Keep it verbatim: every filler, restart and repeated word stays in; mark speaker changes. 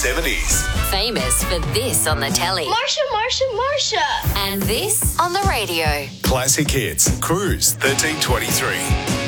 Speaker 1: seventies.
Speaker 2: Famous for this on the telly.
Speaker 3: Marsha, Marsha, Marsha.
Speaker 2: And this on the radio.
Speaker 1: Classic Hits. Cruise thirteen twenty-three.